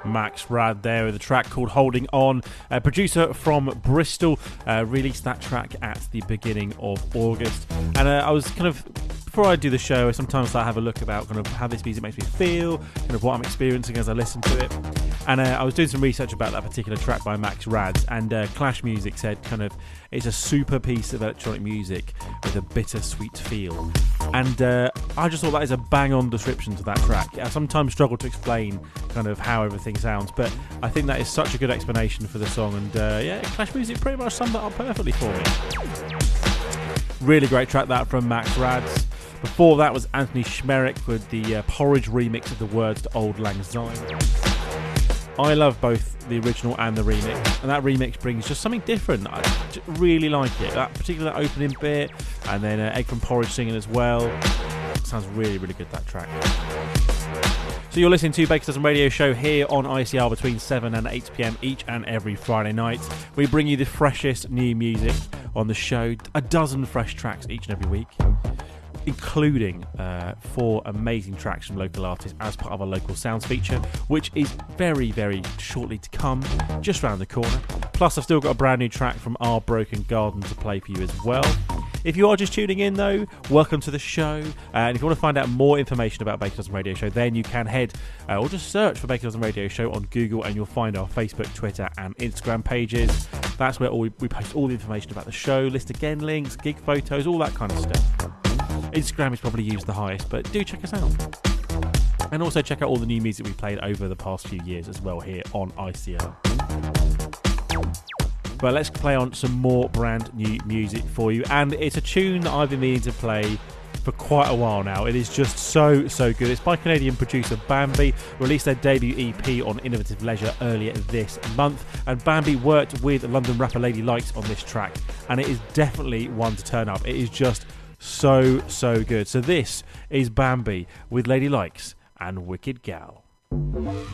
Max Rad there with a track called Holding On. Producer from Bristol, released that track at the beginning of August. And I was kind of, before I do the show, sometimes I have a look about kind of how this music makes me feel, kind of what I'm experiencing as I listen to it. And I was doing some research about that particular track by Max Rads, and Clash Music said kind of it's a super piece of electronic music with a bittersweet feel. And I just thought that is a bang-on description to that track. I sometimes struggle to explain kind of how everything sounds, but I think that is such a good explanation for the song, and Clash Music pretty much summed that up perfectly for me. Really great track that from Max Rads. Before that was Anthony Schmerich with the Porridge remix of the words to Auld Lang Syne. I love both the original and the remix, and that remix brings just something different. I really like it. That particular opening bit, and then Egg from Porridge singing as well. Sounds really, really good, that track. So you're listening to Baker's Dozen Radio Show here on ICR between 7 and 8 p.m. each and every Friday night. We bring you the freshest new music on the show, a dozen fresh tracks each and every week, including 4 amazing tracks from local artists as part of our Local Sounds feature, which is very, very shortly to come, just round the corner. Plus, I've still got a brand new track from Our Broken Garden to play for you as well. If you are just tuning in, though, welcome to the show. And if you want to find out more information about Baker's Dozen Radio Show, then you can head or just search for Baker's Dozen Radio Show on Google, and you'll find our Facebook, Twitter, and Instagram pages. That's where we post all the information about the show, list again links, gig photos, all that kind of stuff. Instagram is probably used the highest, but do check us out. And also check out all the new music we've played over the past few years as well here on ICR. But let's play on some more brand new music for you. And it's a tune that I've been meaning to play for quite a while now. It is just so good. It's by Canadian producer Bambi, released their debut EP on Innovative Leisure earlier this month, and Bambi worked with London rapper Lady Likes on this track, and it is definitely one to turn up. It is just so good. So this is Bambi with Lady Likes and Wicked Gal.